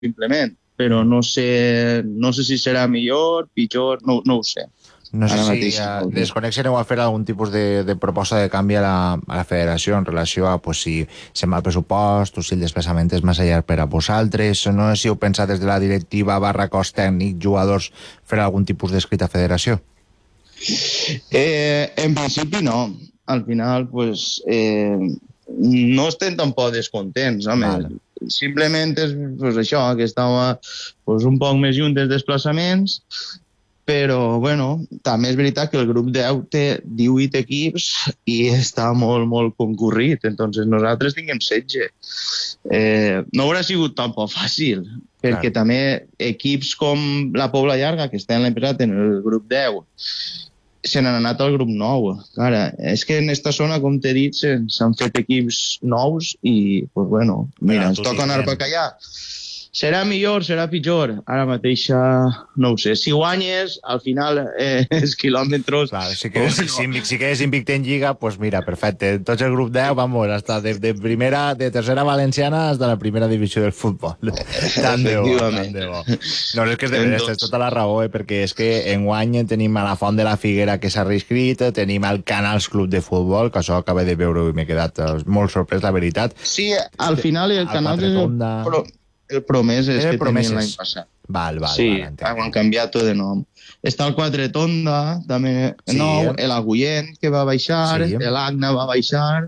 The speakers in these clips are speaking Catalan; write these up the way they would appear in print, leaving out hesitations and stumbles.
simplement, però no sé si serà millor, pitjor, no ho sé. No sé Ara si mateix no ho sé. des Connection heu a fer algun tipus de proposta de canvi a la federació en relació a si se'n va el pressupost o si el desplaçament és massa llarg per a vosaltres. No sé si heu pensat des de la directiva / cos tècnic, jugadors, fer algun tipus d'escrit a federació. En principi no. Al final, pues, no estem tampoc descontents, home. Vale. Simplement és pues, això, que estava pues, un poc més lluny dels desplaçaments, però, bueno, també és veritat que el grup 10 té 18 equips i està molt, molt concurrit, entonces nosaltres tinguem 16. No haurà sigut tampoc fàcil, perquè també equips com la Pobla Llarga, que estan l'any passat en el grup 10, se n'han anat al grup 9. Cara, és que en esta zona, com t'he dit, s'han fet equips nous i, pues bueno, mira, ens toca anar per callar. Serà millor, serà pitjor? Ara mateix no ho sé. Si guanyes, al final, els quilòmetres... Clar, si quedes invicte en Lliga, pues mira, perfecte. Tots el grup 10, vamos, hasta de tercera valenciana hasta la primera divisió del futbol. Tant de bo, tant de bo. No, és que és de veres, tens tota la raó, perquè és que enguany tenim a la Font de la Figuera que s'ha reescrit, tenim el Canals Club de Futbol, que això acaba de veure i m'he quedat molt sorprès, la veritat. Sí, al final el Canals és el Promeses que tenien l'any passat. Sí, han canviat de nom. Està el Quatretonda, també nou, l'Agullent, que va baixar, l'Agna va baixar,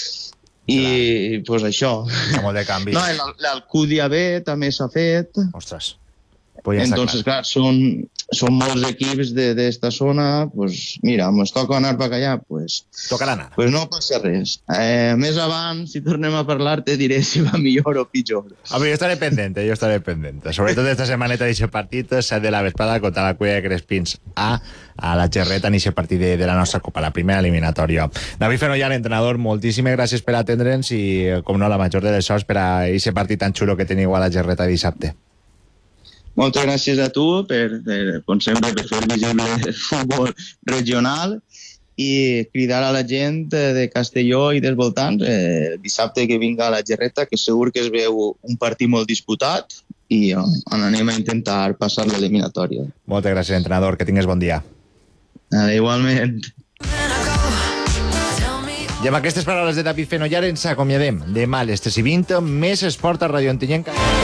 i pues això. Molt de canvis. No, l'Alcúdia B també s'ha fet. Ostres. Entonces, clar, són molts equips d'esta zona, pues mira, ens toca anar per allà, pues tocarà anar. Pues no passa res. Més avant, si tornem a parlar, te diré si va millor o pitjor. Home, jo estaré pendent. Sobretot esta setmaneta d'aquest partit, 7 de la vesprada contra la Cuella de Crespins a la Gerreta en aquest partit de la nostra Copa, la primera eliminatòria. David Fenollar, entrenador, moltíssimes gràcies per atendre'ns i, com no, la major de les sorts per a aquest partit tan xulo que teniu a la Gerreta dissabte. Moltes gràcies a tu com sempre, per fer visible el futbol regional i cridar a la gent de Castelló i dels voltants dissabte que vinga a la Gerreta, que segur que es veu un partit molt disputat i on anem a intentar passar l'eliminatòria. Moltes gràcies, entrenador. Que tingues bon dia. Igualment. I amb aquestes paraules de David Fenollar ens acomiadem. Demà a les 3:20, més esport a Radio Ontinyent.